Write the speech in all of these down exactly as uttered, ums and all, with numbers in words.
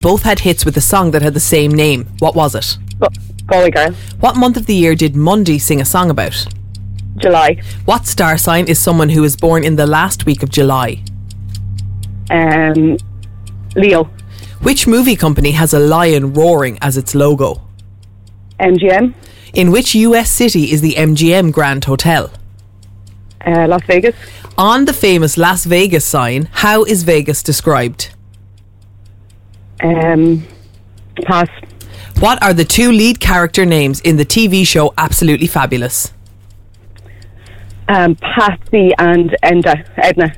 both had hits with a song that had the same name. What was it? Galway Girl. What month of the year did Mundy sing a song about? July. What star sign is someone who is born in the last week of July? Um, Leo. Which movie company has a lion roaring as its logo? M G M. In which U S city is the M G M Grand Hotel? Uh, Las Vegas. On the famous Las Vegas sign, how is Vegas described? Um, pass. What are the two lead character names in the T V show Absolutely Fabulous? Um, Patsy and Enda, Edna.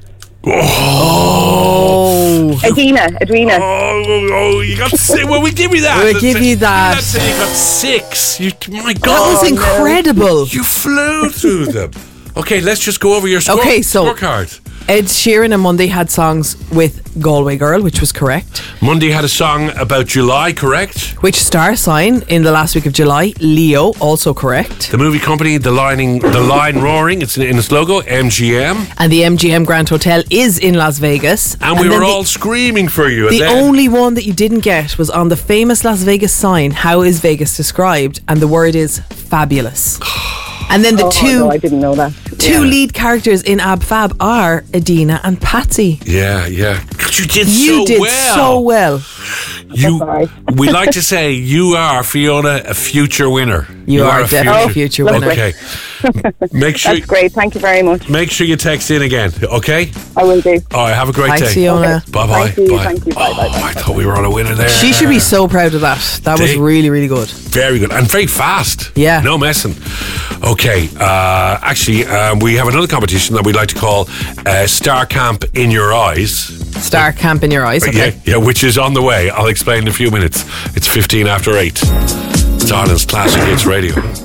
Oh. Edina, Edwina. Oh, oh, you got six. Well, we give you that. We'll give you that. That's it, you got six. You, my God. That was incredible. You flew through them. Okay, let's just go over your score, Okay, so- scorecard. Ed Sheeran and Mundy had songs with Galway Girl, which was correct. Mundy had a song about July, correct? Which star sign in the last week of July? Leo, also correct. The movie company, the lining, the line roaring, it's in, in its logo, M G M. And the M G M Grand Hotel is in Las Vegas. And we then were the- all screaming for you. The and then, only one that you didn't get was on the famous Las Vegas sign, how is Vegas described? And the word is fabulous. And then the Oh, two no, I didn't know that. two Yeah. lead characters in Ab Fab are Edina and Patsy. Yeah, yeah. God, you did You so did well. so well. You, That's all right. we like to say you are, Fiona, a future winner. You, are, definitely a future winner. Okay. Make sure That's great. Thank you very much. make sure you text in again, okay? I will do. All right, have a great Thanks, day. Fiona. Okay. Bye bye. Thank you, Bye. thank you. Bye, Oh, bye, bye. I thought we were on a winner there. She should be so proud of that. That was They- really, really good. Very good and very fast. Yeah. No messing. Okay. Uh, actually, um, we have another competition that we like to call uh, Star Camp in Your Eyes. Star Camp in Your Eyes. Okay. Yeah, yeah, which is on the way. I'll explain in a few minutes. It's fifteen after eight. It's Ireland's Classic Hits Radio.